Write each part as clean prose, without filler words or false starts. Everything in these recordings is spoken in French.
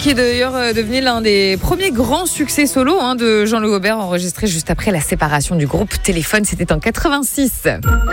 qui est d'ailleurs devenu l'un des premiers grands succès solo de Jean-Louis Aubert, enregistré juste après la séparation du groupe Téléphone, c'était en 86.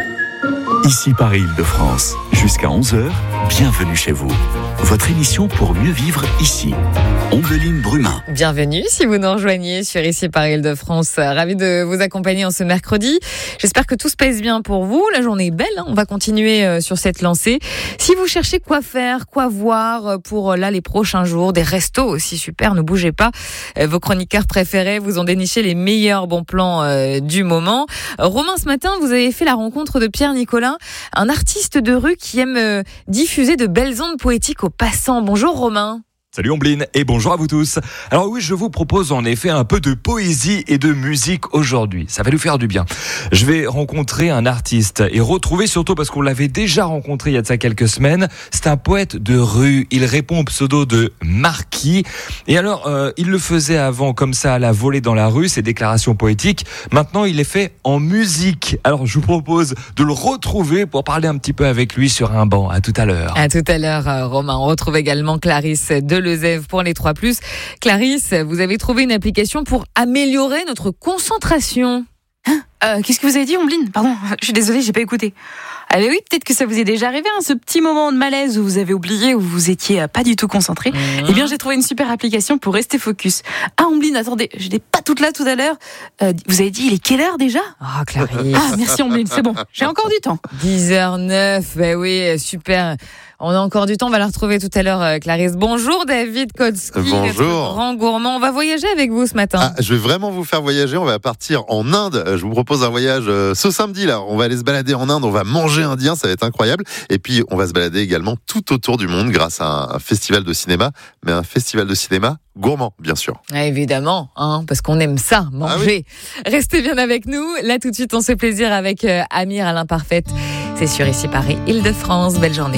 Ici Paris-Île-de-France, jusqu'à 11h, bienvenue chez vous. Votre émission pour mieux vivre ici. Ombeline Brumin. Bienvenue si vous nous rejoignez sur Ici Paris-Île-de-France. Ravi de vous accompagner en ce mercredi. J'espère que tout se passe bien pour vous. La journée est belle, on va continuer sur cette lancée. Si vous cherchez quoi faire, quoi voir pour les prochains jours, des restos aussi super, ne bougez pas. Vos chroniqueurs préférés vous ont déniché les meilleurs bons plans du moment. Romain, ce matin, vous avez fait la rencontre de Pierre Nicolin, un artiste de rue qui aime diffuser de belles ondes poétiques aux passants. Bonjour Romain. Salut Omblin et bonjour à vous tous. Alors oui, je vous propose en effet un peu de poésie et de musique aujourd'hui. Ça va nous faire du bien. Je vais rencontrer un artiste et retrouver surtout parce qu'on l'avait déjà rencontré il y a de ça quelques semaines. C'est un poète de rue. Il répond au pseudo de Marquis. Et alors, il le faisait avant comme ça à la volée dans la rue, ses déclarations poétiques. Maintenant, il les fait en musique. Alors, je vous propose de le retrouver pour parler un petit peu avec lui sur un banc. À tout à l'heure. À tout à l'heure, Romain. On retrouve également Clarisse Delezève pour les 3+. Clarisse, vous avez trouvé une application pour améliorer notre concentration. Qu'est-ce que vous avez dit, Omblin ? Pardon, je suis désolée, j'ai pas écouté. Ah mais oui, peut-être que ça vous est déjà arrivé, ce petit moment de malaise où vous avez oublié, où vous étiez pas du tout concentré. Eh bien, j'ai trouvé une super application pour rester focus. Ah, Omblin, attendez, je n'ai pas toute là tout à l'heure. Vous avez dit, il est quelle heure déjà ? Ah, Clarisse. Ah, merci Omblin, c'est bon, j'ai encore du temps. 10h09, ben oui, super. On a encore du temps, on va la retrouver tout à l'heure, Clarisse. Bonjour David Kodzki, Bonjour. notre grand gourmand. On va voyager avec vous ce matin. Je vais vraiment vous faire voyager. On va partir en Inde. Je vous propose un voyage ce samedi là. On va aller se balader en Inde. On va manger indien, ça va être incroyable. Et puis on va se balader également tout autour du monde grâce à un festival de cinéma, mais un festival de cinéma gourmand, bien sûr. Évidemment, parce qu'on aime ça, manger. Ah oui. Restez bien avec nous. Là tout de suite, on se fait plaisir avec Amir à l'imparfaite. C'est sur Ici Paris, Île-de-France. Belle journée.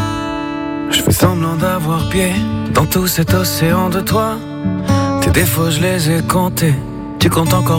Je fais semblant d'avoir pied dans tout cet océan de toi. Tes défauts, je les ai comptés. Tu comptes encore